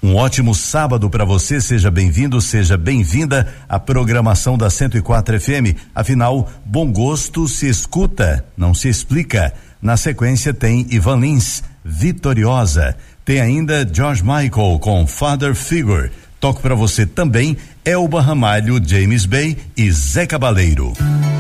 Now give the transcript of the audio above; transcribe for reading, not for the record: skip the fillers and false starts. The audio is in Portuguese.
Um ótimo sábado para você, seja bem-vindo, seja bem-vinda à programação da 104 FM. Afinal, bom gosto se escuta, não se explica. Na sequência tem Ivan Lins, Vitoriosa. Tem ainda George Michael com Father Figure. Toco para você também Elba Ramalho, James Bay e Zé Cabaleiro.